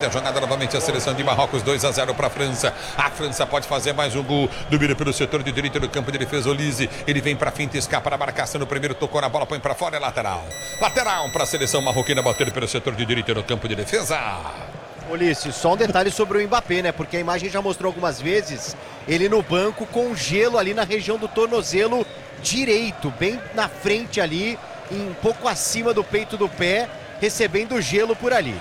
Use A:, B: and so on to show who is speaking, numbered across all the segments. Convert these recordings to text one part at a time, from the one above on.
A: a jogada novamente a seleção de Marrocos, 2-0 para a França. A França pode fazer mais um gol. Domina pelo setor de direita do campo de defesa, Olise. Ele vem para finta, escapa na marcação no primeiro, tocou na bola, põe para fora, é lateral. Lateral para a seleção marroquina, bater pelo setor de direita do campo de defesa.
B: Ulisses, só um detalhe sobre o Mbappé, né? Porque a imagem já mostrou algumas vezes ele no banco com gelo ali na região do tornozelo direito, bem na frente ali, um pouco acima do peito do pé, recebendo gelo por ali.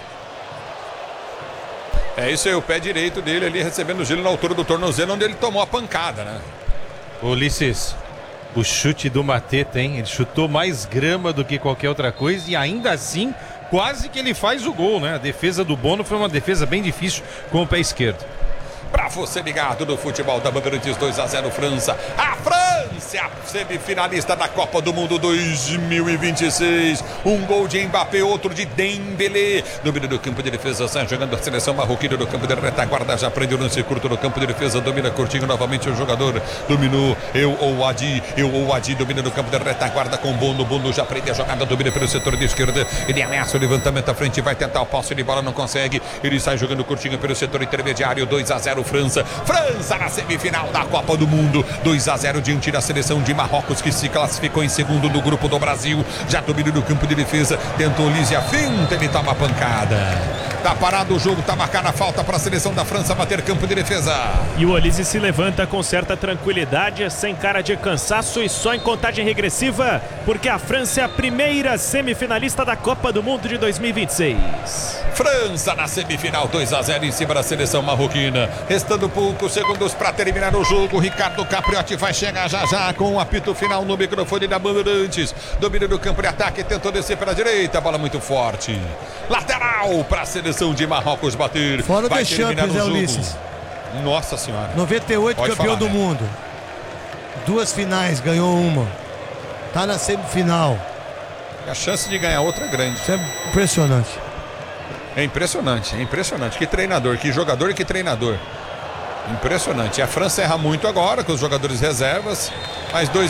A: É isso aí, o pé direito dele ali recebendo gelo na altura do tornozelo, onde ele tomou a pancada, né?
C: Ulisses, o chute do Mateta, hein? Ele chutou mais grama do que qualquer outra coisa e ainda assim quase que ele faz o gol, né? A defesa do Bono foi uma defesa bem difícil com o pé esquerdo.
A: Pra você ligado no futebol da Bandeirantes, 2-0 França. A França é a semifinalista da Copa do Mundo 2026. Um gol de Mbappé, outro de Dembélé. Domina do campo de defesa, sai jogando a seleção marroquina do campo de retaguarda. Já prende o lance curto no campo de defesa. Domina curtinho novamente o jogador. Dominou, o Adi domina no campo de retaguarda com Bono. Bono já prende a jogada, domina pelo setor de esquerda. Ele ameaça o levantamento à frente, vai tentar o posse de bola, não consegue. Ele sai jogando curtinho pelo setor intermediário, 2-0 França. França na semifinal da Copa do Mundo, 2-0 diante da seleção de Marrocos, que se classificou em segundo no grupo do Brasil. Já domina no campo de defesa, tentou Olise a finta, ele toma a pancada. Tá parado o jogo, tá marcada a falta para a seleção da França bater campo de defesa.
D: E o Olise se levanta com certa tranquilidade, sem cara de cansaço e só em contagem regressiva, porque a França é a primeira semifinalista da Copa do Mundo de 2026.
A: França na semifinal, 2-0 em cima da seleção marroquina. Restando poucos segundos para terminar o jogo. Ricardo Capriotti vai chegar já com o apito final no microfone da Bandeirantes. Domina do campo de ataque, tentou descer pela direita, bola muito forte. Lateral para a seleção de Marrocos bater.
E: Fora
A: vai
E: o Deschamps, né, Ulisses?
A: Nossa senhora.
E: 98
A: Pode
E: campeão
A: falar,
E: do
A: né?
E: mundo. 2 finais, ganhou uma. Tá na semifinal.
A: A chance de ganhar outra é grande.
E: Isso é impressionante.
A: É impressionante. Que treinador, que jogador e que treinador. Impressionante. A França erra muito agora com os jogadores reservas, mas 2-0.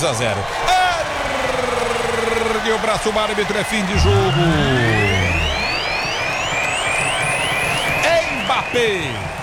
A: Ergue o braço, o árbitro, é fim de jogo. Mbappé,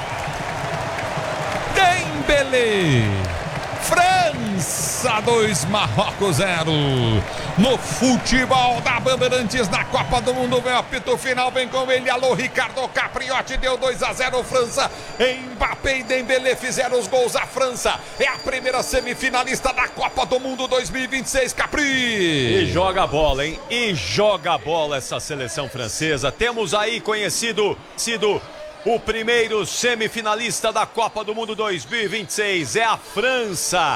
A: Dembélé, França 2, Marrocos 0. No futebol da Bandeirantes, na Copa do Mundo, vem o apito final, vem com ele, alô, Ricardo Capriotti, deu 2-0 França. Mbappé e Dembélé fizeram os gols. A França é a primeira semifinalista da Copa do Mundo 2026, Capri.
F: E joga a bola, hein? E joga a bola essa seleção francesa. Temos aí sido o primeiro semifinalista da Copa do Mundo 2026. É a França.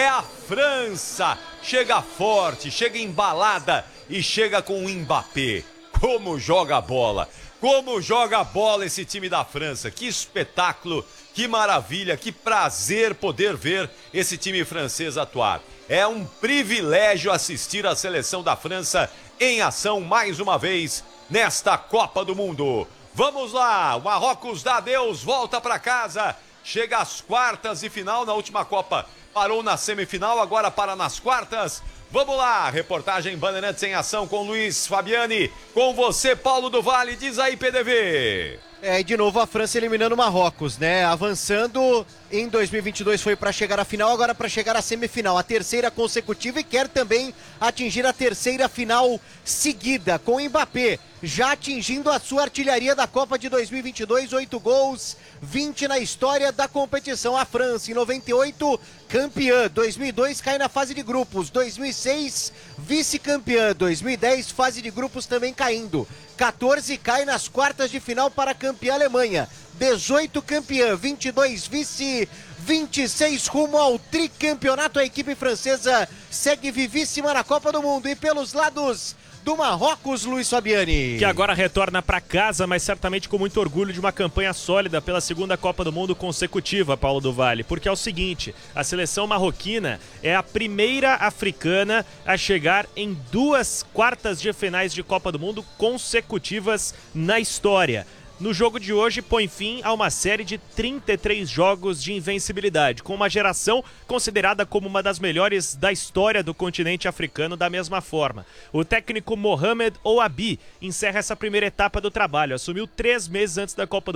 F: Chega forte, chega embalada e chega com o Mbappé. Como joga a bola. Como joga a bola esse time da França. Que espetáculo, que maravilha, que prazer poder ver esse time francês atuar. É um privilégio assistir a seleção da França em ação mais uma vez nesta Copa do Mundo. Vamos lá, o Marrocos dá adeus, volta para casa, chega às quartas de final. Na última Copa parou na semifinal, agora para nas quartas. Vamos lá, reportagem Bandeirantes em ação com Luiz Fabiani, com você, Paulo do Vale, diz aí, PDV.
B: E de novo a França eliminando o Marrocos, né? Avançando em 2022 foi para chegar à final, agora para chegar à semifinal, a terceira consecutiva, e quer também atingir a terceira final seguida, com o Mbappé já atingindo a sua artilharia da Copa de 2022, 8 gols, 20 na história da competição. A França, em 98, campeã, 2002 cai na fase de grupos, 2006 vice-campeã, 2010 fase de grupos também caindo, 14 cai nas quartas de final para a campeã Alemanha, 18 campeã, 22 vice, 26 rumo ao tricampeonato. A equipe francesa segue vivíssima na Copa do Mundo. E pelos lados do Marrocos, Luiz Fabiani,
D: que agora retorna para casa, mas certamente com muito orgulho de uma campanha sólida pela segunda Copa do Mundo consecutiva, Paulo do Vale, porque é o seguinte, a seleção marroquina é a primeira africana a chegar em 2 quartas de finais de Copa do Mundo consecutivas na história. No jogo de hoje, põe fim a uma série de 33 jogos de invencibilidade, com uma geração considerada como uma das melhores da história do continente africano da mesma forma. O técnico Mohamed Ouabi encerra essa primeira etapa do trabalho, assumiu 3 meses antes da Copa do